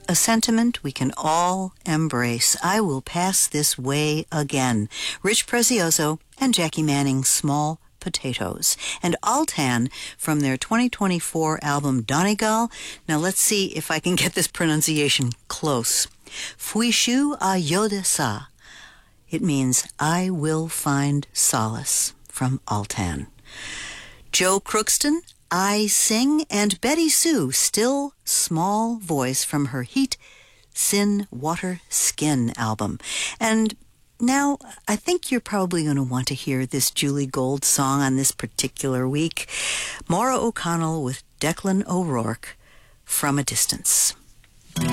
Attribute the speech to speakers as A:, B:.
A: a sentiment we can all embrace. I will pass this way again. Rich Prezioso and Jackie Manning, Small Potatoes. And Altan from their 2024 album Donegal. Now let's see if I can get this pronunciation close. Fuishu a Yodesa. It means I will find solace, from Altan. Joe Crookston, I Sing, and Betty Sue, Still Small Voice, from her Heat, Sin, Water, Skin album. And now, I think you're probably going to want to hear this Julie Gold song on this particular week. Maura O'Connell with Declan O'Rourke, From a Distance.